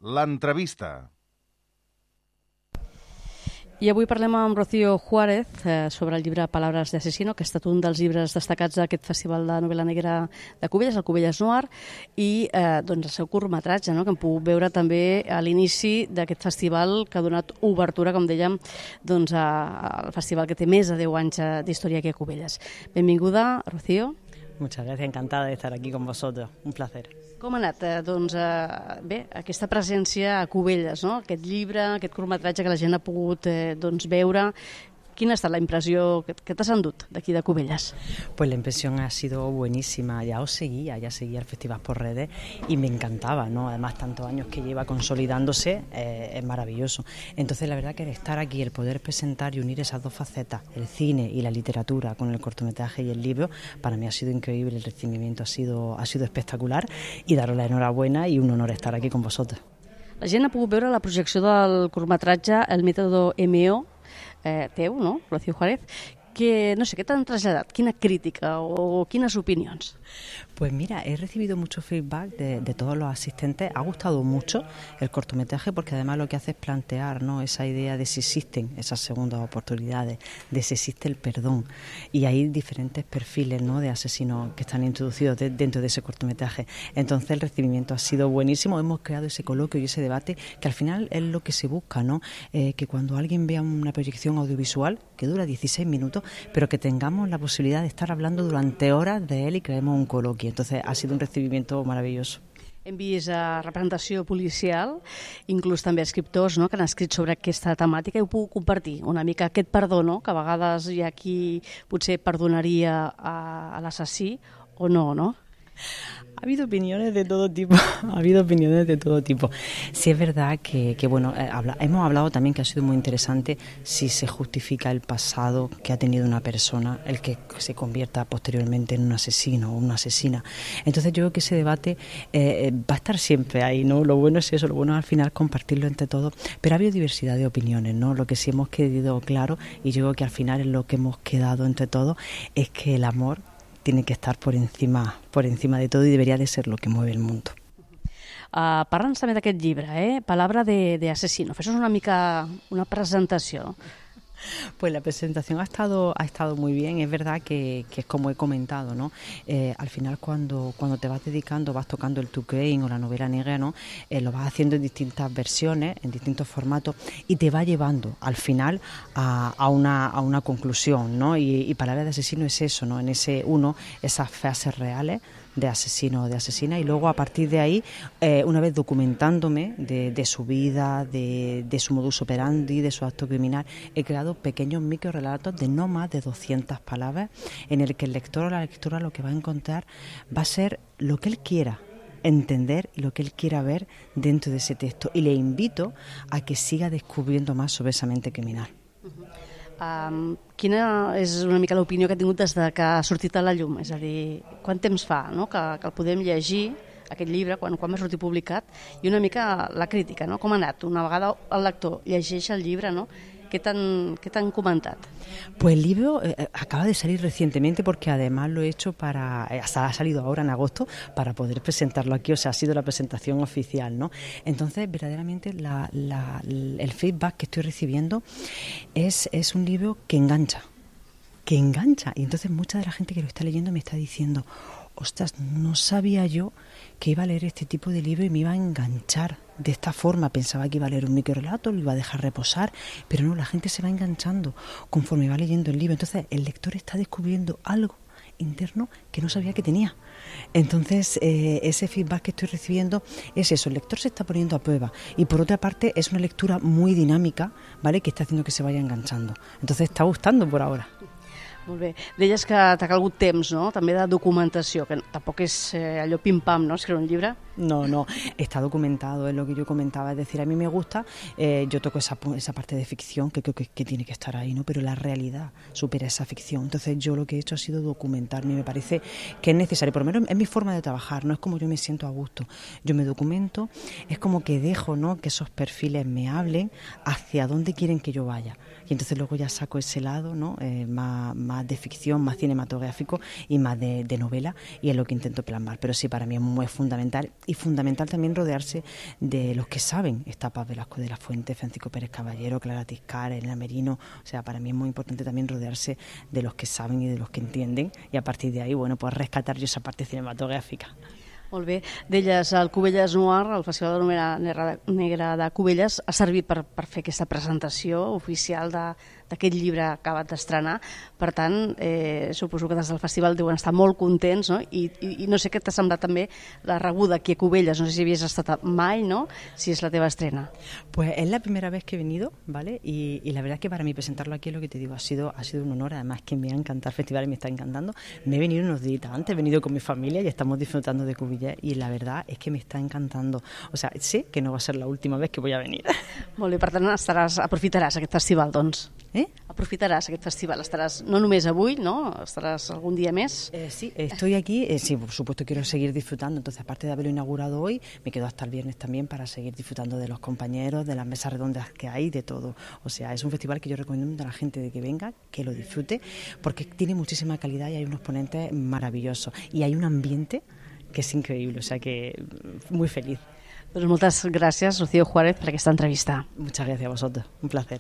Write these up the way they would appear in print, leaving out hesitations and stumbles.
L'entrevista. I avui parlem amb Rocío Juárez sobre el llibre Palabras de asesino, que ha estat un dels llibres destacats d'aquest Festival de Novel·la Negra de Cubelles, el Cubelles Noir, i doncs el seu curtmetratge, no?, que hem pogut veure també a l'inici d'aquest festival, que ha donat obertura, com dèiem, doncs, al festival que té més de 10 anys d'història aquí a Cubelles. Benvinguda, Rocío. Muchas gracias, encantada de estar aquí con vosotros, un placer. Com ha anat, bé, aquesta presència a Cubelles, no? Aquest llibre, aquest curtmetratge que la gent ha pogut veure? ¿Quina ha estat la impressió que t'has endut d'aquí de Cubelles? Pues la impresión ha sido buenísima. Ya seguía el festival por redes y me encantaba, ¿no? Además, tantos años que lleva consolidándose, es maravilloso. Entonces, la verdad que el estar aquí, el poder presentar y unir esas dos facetas, el cine y la literatura con el cortometraje y el libro, para mí ha sido increíble. El recibimiento ha sido espectacular y daros la enhorabuena y un honor estar aquí con vosotros. La gent ha pogut veure la projecció del curtmetratge El método MEO, teu, no?, Rocío Juárez, que, no sé, què t'han traslladat? Quina crítica o quines opinions? Pues mira, he recibido mucho feedback de todos los asistentes. Ha gustado mucho el cortometraje porque además lo que hace es plantear, ¿no?, esa idea de si existen esas segundas oportunidades, de si existe el perdón. Y hay diferentes perfiles, ¿no?, de asesinos que están introducidos dentro de ese cortometraje. Entonces el recibimiento ha sido buenísimo. Hemos creado ese coloquio y ese debate que al final es lo que se busca, ¿no? Que cuando alguien vea una proyección audiovisual que dura 16 minutos, pero que tengamos la posibilidad de estar hablando durante horas de él y creemos un coloquio. Entonces ha sido un recibimiento maravilloso. Hem vist representació policial, inclús també escriptors, no?, que han escrit sobre aquesta temàtica i ho puc compartir una mica, aquest perdó, no?, que a vegades hi ha qui potser perdonaria a l'assassí o no, no? Ha habido opiniones de todo tipo, Sí, es verdad que bueno, hemos hablado también que ha sido muy interesante si se justifica el pasado que ha tenido una persona, el que se convierta posteriormente en un asesino o una asesina. Entonces yo creo que ese debate va a estar siempre ahí, ¿no? Lo bueno es eso, lo bueno es al final compartirlo entre todos, pero ha habido diversidad de opiniones, ¿no? Lo que sí hemos quedado claro, y yo creo que al final es lo que hemos quedado entre todos, es que el amor tiene que estar por encima de todo y debería de ser lo que mueve el mundo. Parla'ns també d'aquest llibre, Palabra de asesino. Fes-nos una mica una presentació. Pues la presentación ha estado muy bien. Es verdad que es como he comentado, ¿no? Al final cuando te vas dedicando, vas tocando el true crime o la novela negra, ¿no? Lo vas haciendo en distintas versiones, en distintos formatos y te va llevando al final a una conclusión, ¿no? Y Palabra de asesino es eso, ¿no? En ese uno, esas frases reales de asesino o de asesina, y luego a partir de ahí, una vez documentándome de su vida, de su modus operandi, de su acto criminal, he creado pequeños microrelatos de no más de 200 palabras en el que el lector o la lectora lo que va a encontrar va a ser lo que él quiera entender y lo que él quiera ver dentro de ese texto, y le invito a que siga descubriendo más sobre esa mente criminal. Quina és una mica l'opinió que ha tingut des que ha sortit a la llum? És a dir, quant temps fa, no?, que el podem llegir, aquest llibre, quan va sortir publicat, i una mica la crítica, no?, com ha anat? Una vegada el lector llegeix el llibre, no?, ¿qué t'han comentat? Pues el libro acaba de salir recientemente porque además lo he hecho hasta ha salido ahora en agosto para poder presentarlo aquí, o sea, ha sido la presentación oficial, ¿no? Entonces, verdaderamente el feedback que estoy recibiendo es un libro que engancha, y entonces mucha de la gente que lo está leyendo me está diciendo: ostras, no sabía yo que iba a leer este tipo de libro y me iba a enganchar de esta forma. Pensaba que iba a leer un microrelato, lo iba a dejar reposar, pero no, la gente se va enganchando conforme va leyendo el libro. Entonces el lector está descubriendo algo interno que no sabía que tenía. Entonces ese feedback que estoy recibiendo es eso, el lector se está poniendo a prueba, y por otra parte es una lectura muy dinámica, ¿vale?, que está haciendo que se vaya enganchando. Entonces está gustando por ahora. Molt bé. Deies que t'ha calgut temps, no?, també de documentació, que tampoc és allò pim-pam, ¿no?, escriure un llibre. No, está documentado, es lo que yo comentaba, es decir, a mí me gusta, yo toco esa parte de ficción que creo que tiene que estar ahí, ¿no?, pero la realidad supera esa ficción. Entonces yo lo que he hecho ha sido documentarme, y me parece que es necesario, por lo menos es mi forma de trabajar, no es como yo me siento a gusto. Yo me documento, es como que dejo, ¿no?, que esos perfiles me hablen hacia dónde quieren que yo vaya, y entonces luego ya saco ese lado, ¿no?, más más de ficción, más cinematográfico y más de novela, y es lo que intento plasmar. Pero sí, para mí es muy fundamental, y fundamental también rodearse de los que saben. Está Paz Velasco de la Fuente, Francisco Pérez Caballero, Clara Tiscar, Elena Merino. O sea, para mí es muy importante también rodearse de los que saben y de los que entienden, y a partir de ahí, bueno, pues rescatar yo esa parte cinematográfica. Molt bé. Deies, el Cubelles Noir, el Festival de Novela Negra de Cubelles, ha servit per fer aquesta presentació oficial d'aquest llibre acabat d'estrenar. Per tant, suposo que des del festival deuen estar molt contents, no? I no sé què t'ha semblat també la rebuda aquí a Cubelles. No sé si havies estat mai, ¿no? Si es la teva estrena. Pues es la primera vez que he venido, ¿vale? Y la verdad es que para mí presentarlo aquí es lo que te digo, ha sido un honor. Además que me ha encantado el festival y me está encantando. Me he venido unos días antes, he venido con mi familia y estamos disfrutando de Cubelles, y la verdad es que me está encantando. O sea, sé que no va a ser la última vez que voy a venir. Molt bé, per tant aprofitaràs aquest festival, doncs. Aprofitaràs aquest festival, estaràs no només avui, ¿no? Estaràs algún día més. Sí, estoy aquí, sí, por supuesto quiero seguir disfrutando, entonces aparte de haberlo inaugurado hoy, me quedo hasta el viernes también para seguir disfrutando de los compañeros, de las mesas redondas que hay, de todo. O sea, es un festival que yo recomiendo a la gente de que venga, que lo disfrute, porque tiene muchísima calidad y hay unos ponentes maravillosos y hay un ambiente que es increíble, o sea que muy feliz. Doncs moltes gràcies, Rocío Juárez, per aquesta entrevista. Muchas gracias a vosotros, un placer.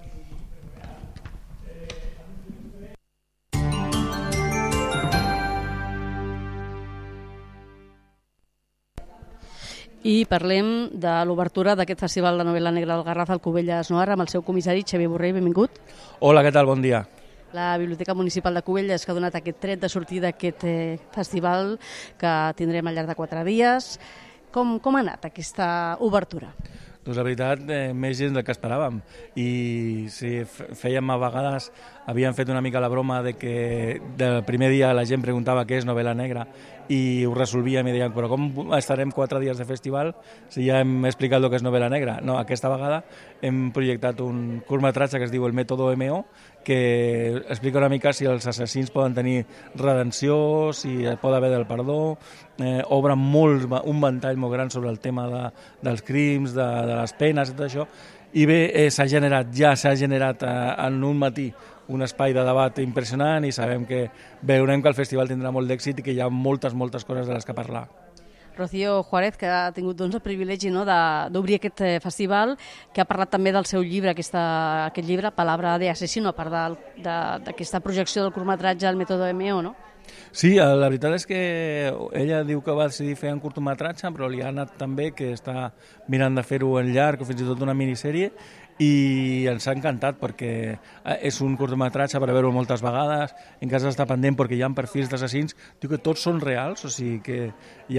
I parlem de l'obertura d'aquest Festival de Novel·la Negra del Garraf al Cubelles Noir amb el seu comissari Xavier Borrell. Benvingut. Hola, què tal? Bon dia. La Biblioteca Municipal de Cubelles, que ha donat aquest tret de sortida d'aquest festival que tindrem al llarg de 4 dies. Com ha anat aquesta obertura? Doncs la veritat, més gens del que esperàvem. I si fèiem a vegades, havíem fet una mica la broma de que del primer dia la gent preguntava què és novel·la negra i ho resolvíem i deien, però com estarem 4 dies de festival si ja hem explicat el que és novel·la negra? No, aquesta vegada hem projectat un curtmetratge que es diu El Método MO, que explica una mica si els assassins poden tenir redenció, si pot haver del perdó, obre un ventall molt gran sobre el tema dels crims, de les penes i tot això, i bé, s'ha generat en un matí un espai de debat impressionant i sabem que veurem que el festival tindrà molt d'èxit i que hi ha moltes coses de les que parlar. Rocío Juárez, que ha tingut el privilegi d'obrir aquest festival, que ha parlat també del seu llibre, aquest llibre, Palabra de asesino, a part d'aquesta projecció del curtmetratge El Método MO, no? Sí, la veritat és que ella diu que va decidir fer un curtmetratge, però li ha anat tan bé que està mirant de fer-ho en llarg o fins i tot una minissèrie, i ens ha encantat perquè és un curtmetratge per veure-ho moltes vegades, en cas d'estar pendent perquè hi ha perfils d'assassins, diu que tots són reals, o sigui que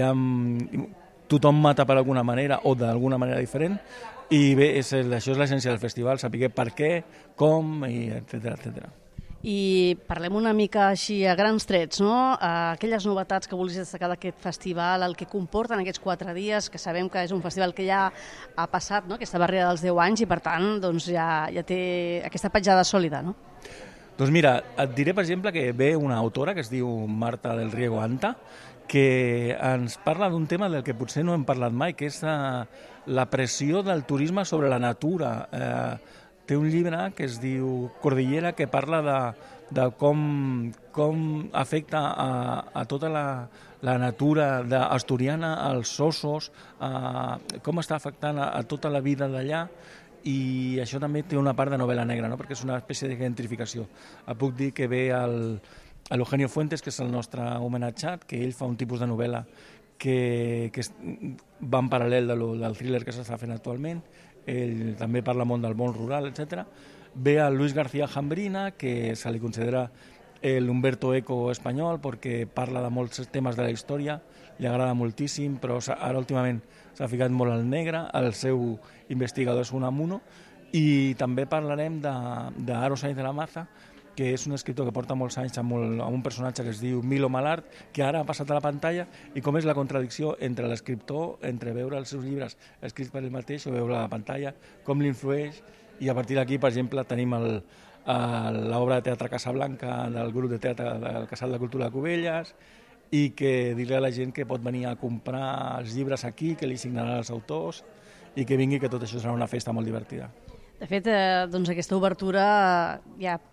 tothom mata per alguna manera o d'alguna manera diferent, i bé, això és l'essència del festival, saber per què, com, etcètera. I parlem una mica així a grans trets, no? Aquelles novetats que vulguis destacar d'aquest festival, el que comporten aquests 4 dies, que sabem que és un festival que ja ha passat, no? Aquesta barrera dels 10 anys i per tant doncs, ja té aquesta petjada sòlida, no? Doncs mira, et diré per exemple que ve una autora que es diu Marta del Riego Anta, que ens parla d'un tema del que potser no hem parlat mai, que és la pressió del turisme sobre la natura. Té un llibre que es diu Cordillera, que parla de com afecta a tota la natura asturiana, als ossos, com està afectant a tota la vida d'allà, i això també té una part de novel·la negra, no? Perquè és una espècie de gentrificació. Puc dir que ve l'Eugenio Fuentes, que és el nostre homenatjat, que ell fa un tipus de novel·la que va en paral·lel del thriller que s'està fent actualment. Ell també parla molt del món rural, etc. Ve a Luis García Jambrina, que se li considera l'Umberto Eco espanyol, perquè parla de molts temes de la història, li agrada moltíssim, però ara últimament s'ha ficat molt al negre, el seu investigador és Unamuno, i també parlarem d'Aro Sainz de la Maza, que és un escriptor que porta molts anys amb un personatge que es diu Milo Malart, que ara ha passat a la pantalla, i com és la contradicció entre l'escriptor, entre veure els seus llibres escrits per ell mateix o veure a la pantalla, com l'influeix, i a partir d'aquí, per exemple, tenim l'obra de teatre Casablanca del grup de teatre del Casal de Cultura de Cubelles, i que dir-li a la gent que pot venir a comprar els llibres aquí, que li signaran els autors, i que vingui, que tot això serà una festa molt divertida. De fet, doncs aquesta obertura ja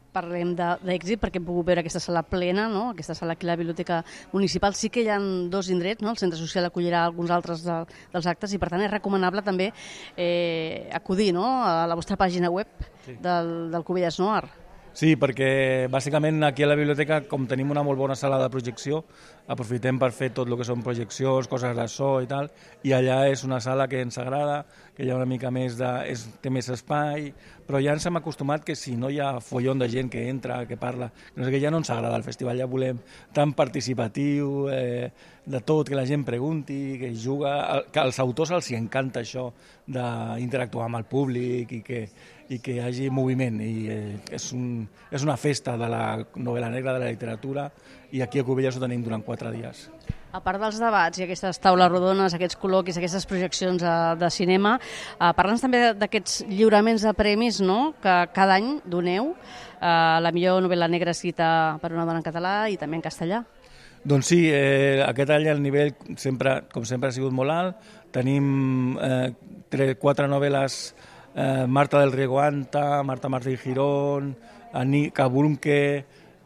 parlem d'èxit perquè hem pogut veure aquesta sala plena, no? Aquesta sala aquí a la Biblioteca Municipal. Sí que hi ha 2 indrets, no? El Centre Social acollirà alguns altres dels actes i per tant és recomanable també acudir, no? A la vostra pàgina web del Cubelles Noir. Sí, perquè bàsicament aquí a la biblioteca, com tenim una molt bona sala de projecció, aprofitem per fer tot el que són projeccions, coses de so i tal, i allà és una sala que ens agrada, que hi ha una mica més té més espai, però ja ens hem acostumat que si no hi ha follon de gent que entra, que parla, no sé què, ja no ens agrada el festival, ja volem tan participatiu, de tot, que la gent pregunti, que juga, que als autors els encanta això d'interactuar amb el públic i que hi hagi moviment, i és una festa de la novel·la negra, de la literatura, i aquí a Cubelles ho tenim durant 4 dies. A part dels debats i aquestes taules rodones, aquests col·loquis, aquestes projeccions de cinema, parla'ns també d'aquests lliuraments de premis, no?, que cada any doneu, la millor novel·la negra escrita per una dona en català i també en castellà. Doncs sí, aquest any el nivell, com sempre, ha sigut molt alt. Tenim 4 novel·les, Marta del Riego Anta, Marta Martí Girón, Anika Brunke,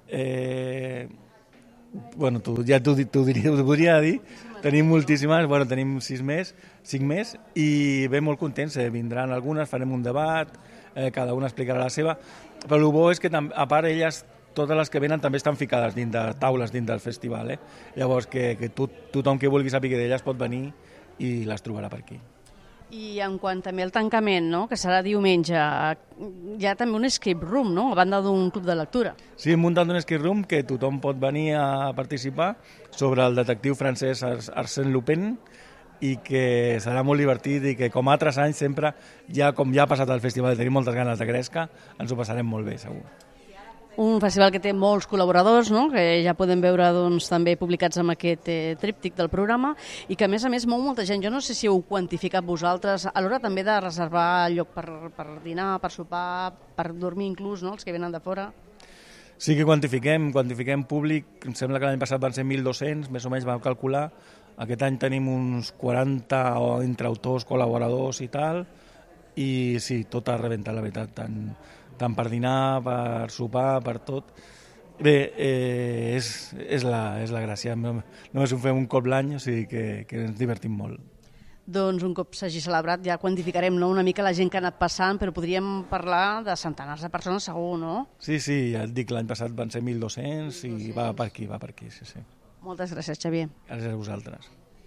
bueno, ja t'ho podria dir, tenim moltíssimes, bueno, tenim 5 més, i ben molt contents, vindran algunes, farem un debat, cada una explicarà la seva, però el bo és que a part elles, totes les que venen també estan ficades dins de taules dins del festival, llavors que tothom que vulgui saber d'elles pot venir i les trobarà per aquí. I en quant també al tancament, no?, que serà diumenge, hi ha també un escape room, no?, a banda d'un club de lectura. Sí, hem muntat un escape room que tothom pot venir a participar sobre el detectiu francès Arsène Lupin, i que serà molt divertit i que, com altres anys, sempre, com ja ha passat al festival, tenim moltes ganes de Gresca, ens ho passarem molt bé, segur. Un festival que té molts col·laboradors, no?, que ja podem veure doncs, també publicats amb aquest tríptic del programa, i que a més mou molta gent. Jo no sé si heu quantificat vosaltres a l'hora també de reservar lloc per dinar, per sopar, per dormir inclús, no?, els que venen de fora. Sí que quantifiquem públic. Em sembla que l'any passat van ser 1.200, més o menys vam calcular. Aquest any tenim uns 40 entre autors, col·laboradors i tal, i sí, tot ha rebentat, la veritat, tant per dinar, per sopar, per tot. Bé, és la gràcia. Només ho fem un cop l'any, o sigui que ens divertim molt. Doncs un cop s'hagi celebrat ja quantificarem, no?, una mica la gent que ha anat passant, però podríem parlar de centenars de persones segur, no? Sí, ja et dic, l'any passat van ser 1.200 i va per aquí, sí. Moltes gràcies, Xavier. Gràcies a vosaltres.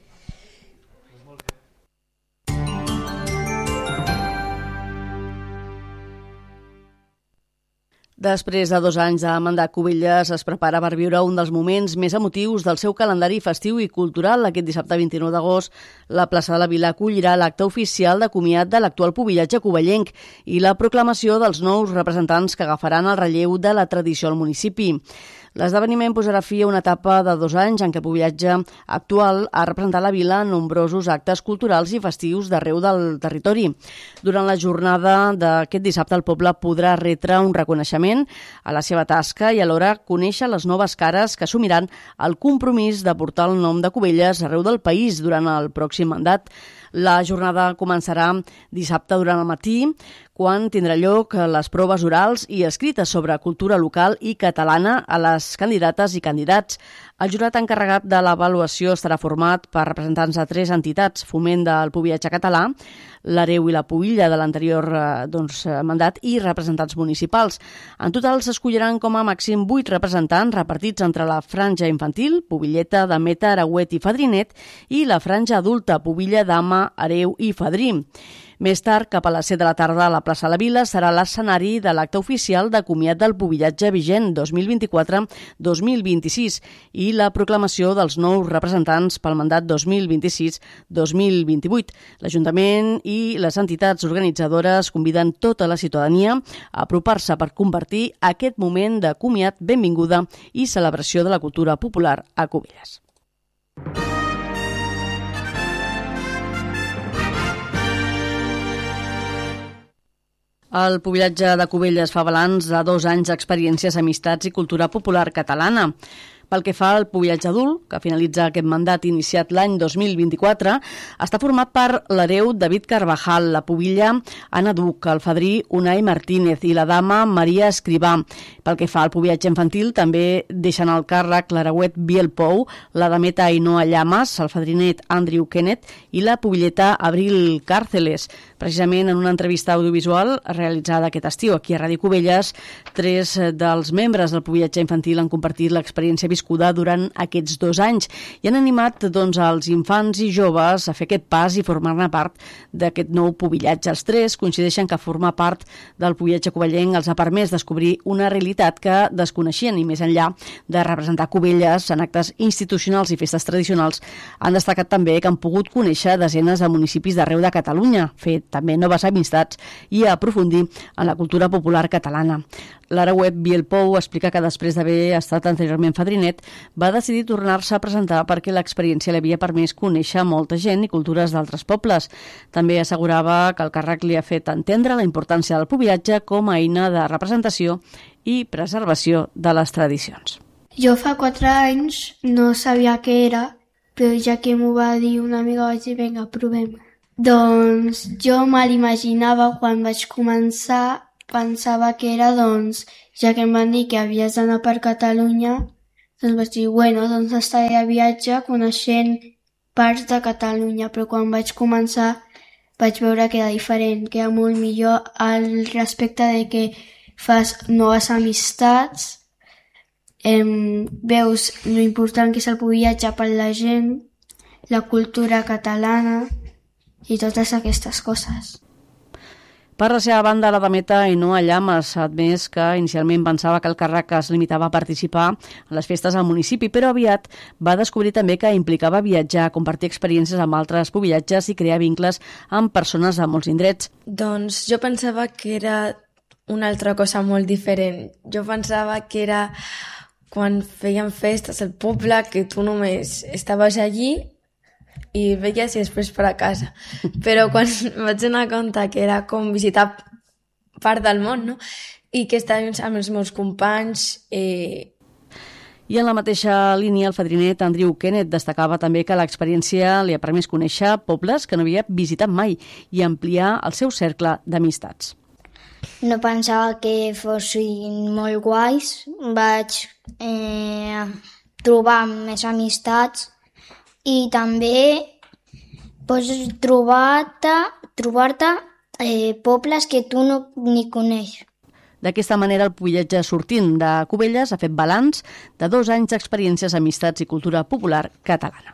Després de 2 anys de mandat, Cubelles es prepara per viure un dels moments més emotius del seu calendari festiu i cultural. Aquest dissabte 29 d'agost, la plaça de la Vila acollirà l'acte oficial de comiat de l'actual pubillatge covellenc i la proclamació dels nous representants que agafaran el relleu de la tradició al municipi. L'esdeveniment posarà fi a una etapa de 2 anys en què el pubillatge actual ha representat la vila en nombrosos actes culturals i festius d'arreu del territori. Durant la jornada d'aquest dissabte, el poble podrà retre un reconeixement a la seva tasca i alhora conèixer les noves cares que assumiran el compromís de portar el nom de Cubelles arreu del país durant el pròxim mandat. La jornada començarà dissabte durant el matí, quan tindrà lloc les proves orals i escrites sobre cultura local i catalana a les candidates i candidats. El jurat encarregat de l'avaluació estarà format per representants de 3 entitats: Foment del Pubillatge Català, l'Hereu i la Pubilla de l'anterior mandat i representants municipals. En total s'escolliran com a màxim 8 representants repartits entre la franja infantil, Pubilleta, Dameta, Aragüet i Fadrinet, i la franja adulta, Pubilla, Dama, Hereu i Fadrí. Més tard, cap a les 7 de la tarda, a la plaça de la Vila serà l'escenari de l'acte oficial de comiat del pubillatge vigent 2024-2026 i la proclamació dels nous representants pel mandat 2026-2028. L'Ajuntament i les entitats organitzadores conviden tota la ciutadania a apropar-se per convertir aquest moment de comiat, benvinguda i celebració de la cultura popular a Cubelles. El pubillatge de Cubelles fa balanç de 2 anys d'experiències, amistats i cultura popular catalana. Pel que fa al Pubillatge adult, que finalitza aquest mandat iniciat l'any 2024, està format per l'hereu David Carvajal, la pubilla Anna Duc, el fadrí Unai Martínez i la dama Maria Escrivà. Pel que fa al pubillatge infantil, també deixen al càrrec l'hereuet Biel Pou, la dameta Ainhoa Llamas, el fadrinet Andrew Kenneth i la pubilleta Abril Càrceles. Precisament en una entrevista audiovisual realitzada aquest estiu aquí a Ràdio Cubelles, 3 dels membres del pubillatge infantil han compartit l'experiència viscuda durant aquests 2 anys i han animat als infants i joves a fer aquest pas i formar-ne part d'aquest nou pubillatge. Els 3 coincideixen que formar part del pubillatge covellenc els ha permès descobrir una realitat que desconeixien i més enllà de representar Cubelles en actes institucionals i festes tradicionals, han destacat també que han pogut conèixer desenes de municipis d'arreu de Catalunya, fer també noves amistats i aprofundir en la cultura popular catalana. L'hereuet Biel Pou explica que després d'haver estat anteriorment fadrinet va decidir tornar-se a presentar perquè l'experiència li havia permès conèixer molta gent i cultures d'altres pobles. També assegurava que el càrrec li ha fet entendre la importància del pubillatge com a eina de representació i preservació de les tradicions. Jo fa 4 anys no sabia què era, però ja que m'ho va dir una amiga vaig dir, vinga, provem. Doncs jo me l'imaginava quan vaig començar, pensava que era, ja que em van dir que havies d'anar per Catalunya, doncs vaig dir, doncs estaré a viatge coneixent parts de Catalunya, però quan vaig començar vaig veure que era diferent, que era molt millor al respecte de que fas noves amistats, veus lo important que és el pubillatge per la gent, la cultura catalana i totes aquestes coses. Per la seva banda, la dameta Ainhoa Llamas ha admès que inicialment pensava que el càrrec es limitava a participar en les festes al municipi, però aviat va descobrir també que implicava viatjar, compartir experiències amb altres pubillatges i crear vincles amb persones de molts indrets. Doncs jo pensava que era una altra cosa molt diferent. Jo pensava que era quan feien festes al poble, que tu només estaves allí i veies i després per a casa. Però quan vaig donar compte que era com visitar part del món, no? I que estàvem amb els meus companys... I en la mateixa línia, el fadrinet Andrew Kenneth destacava també que l'experiència li ha permès conèixer pobles que no havia visitat mai i ampliar el seu cercle d'amistats. No pensava que fossin molt guais. Vaig trobar més amistats i també pots trobar-te pobles que tu no ni coneixes. D'aquesta manera, el pubillatge sortint de Cubelles ha fet balanç de 2 anys d'experiències, amistats i cultura popular catalana.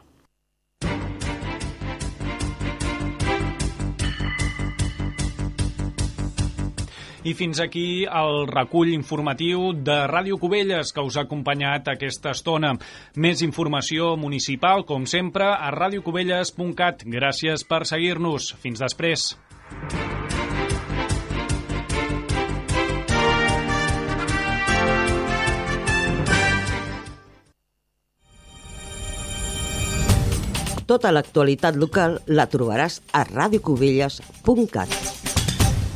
I fins aquí el recull informatiu de Ràdio Cubelles que us ha acompanyat aquesta estona. Més informació municipal, com sempre, a radiocubelles.cat. Gràcies per seguir-nos. Fins després. Tota l'actualitat local la trobaràs a radiocubelles.cat.